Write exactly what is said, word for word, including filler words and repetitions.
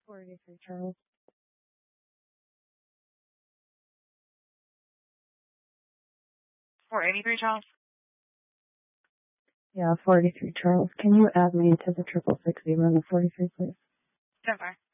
four eighty-three Charles. four eighty-three Charles? Yeah, four eighty-three Charles. Can you add me to the triple six zero and the forty-three, please? So far.